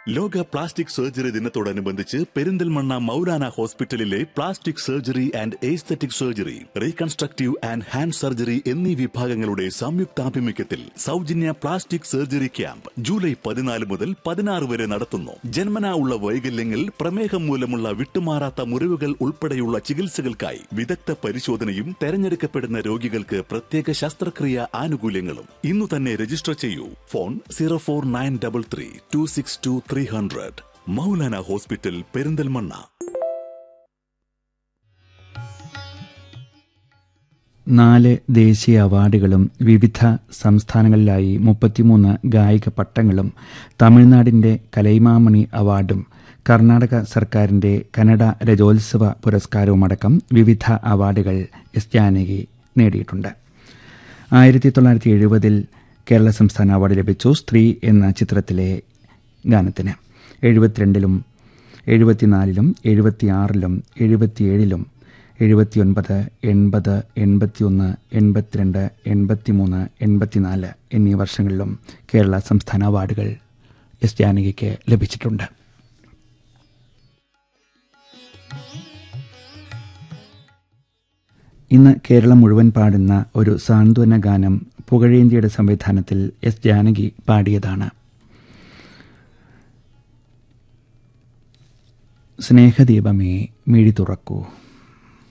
ലോക plastic surgery ദിനത്തോടനുബന്ധിച്ച് പെരിന്തൽമണ്ണ മൗലാന ഹോസ്പിറ്റലിലെ plastic surgery and aesthetic surgery, reconstructive and hand surgery എന്നീ വിഭാഗങ്ങളുടെ സംയുക്താഭിമുഖ്യത്തിൽ സൗജന്യ പ്ലാസ്റ്റിക് സർജറി ക്യാമ്പ് ജൂലൈ 14 മുതൽ 16 വരെ നടത്തുന്നു. ജന്മനാ ഉള്ള വൈകല്യങ്ങൾ, പ്രമേഹം മൂലമുള്ള വിട്ടുമാറാത്ത മുറിവുകൾ ഉൾപ്പെടെയുള്ള ചികിത്സകൾക്കായി വിദഗ്ധ പരിശോധനയും തെരഞ്ഞെടുക്കപ്പെടുന്ന രോഗികൾക്ക് പ്രത്യേക ശസ്ത്രക്രിയ ആനുകൂല്യങ്ങളും. ഇന്നു തന്നെ രജിസ്റ്റർ ചെയ്യൂ. ഫോൺ 04933 262 300. മൗലാന ഹോസ്പിറ്റൽ, പെരിന്തൽമണ്ണ. നാല് ദേശീയ അവാർഡുകളും വിവിധ സംസ്ഥാനങ്ങളിലായി 33 ഗായിക പട്ടങ്ങളും തമിഴ്നാടിന്റെ കലൈമാമണി അവാർഡും കർണാടക സർക്കാരിന്റെ കന്നഡ രജോത്സവ പുരസ്കാരവുമടക്കം വിവിധ അവാർഡുകൾ എസ് ജാനകി നേടിയിട്ടുണ്ട്. 1970 കേരള സംസ്ഥാന അവാർഡ് ലഭിച്ചു സ്ത്രീ എന്ന ചിത്രത്തിലെ ഗാനത്തിന്. 72-ലും 74-ലും 76-ലും 77-ലും 79, 80, 81, 82, 83, 84 എന്നീ വർഷങ്ങളിലും കേരള സംസ്ഥാന അവാർഡുകൾ എസ് ജാനകിക്ക് ലഭിച്ചിട്ടുണ്ട്. ഇന്ന് കേരളം മുഴുവൻ പാടുന്ന ഒരു സാന്ത്വന ഗാനം പുകഴേന്തിയുടെ സംവിധാനത്തിൽ എസ് ജാനകി പാടിയതാണ്. സ്നേഹദീപമേ മിഴി തുറക്കൂ.